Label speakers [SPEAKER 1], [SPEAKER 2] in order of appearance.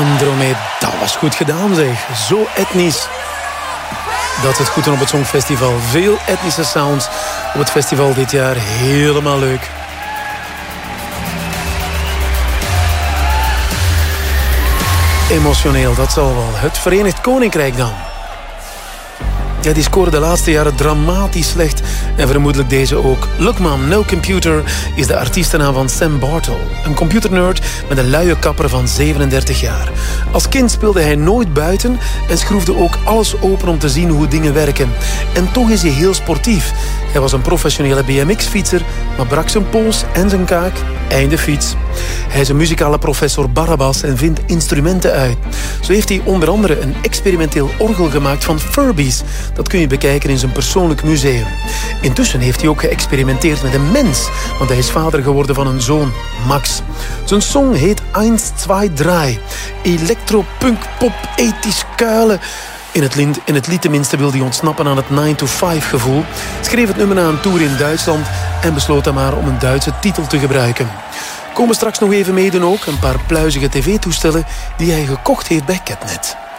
[SPEAKER 1] Andromeda, dat was goed gedaan zeg. Zo etnisch. Dat is het goed doen op het Songfestival. Veel etnische sounds op het festival dit jaar. Helemaal leuk. Emotioneel, dat zal wel. Het Verenigd Koninkrijk dan. Ja, die scoren de laatste jaren dramatisch slecht. En vermoedelijk deze ook. Look Mom, No Computer is de artiestennaam van Sam Bartle. Een computernerd met een luie kapper van 37 jaar. Als kind speelde hij nooit buiten en schroefde ook alles open om te zien hoe dingen werken. En toch is hij heel sportief. Hij was een professionele BMX-fietser, maar brak zijn pols en zijn kaak. Einde fiets. Hij is een muzikale professor Barabbas en vindt instrumenten uit. Zo heeft hij onder andere een experimenteel orgel gemaakt van Furbies. Dat kun je bekijken in zijn persoonlijk museum. Intussen heeft hij ook geëxperimenteerd met een mens, want hij is vader geworden van een zoon, Max. Zijn song heet 1, 2, 3. Electro-punk-pop, ethisch kuilen. In het lied tenminste wil hij ontsnappen aan het 9-to-5 gevoel. Schreef het nummer na een tour in Duitsland en besloot dan maar om een Duitse titel te gebruiken. Komen straks nog even meedoen ook. Een paar pluizige tv-toestellen die hij gekocht heeft bij Catnet.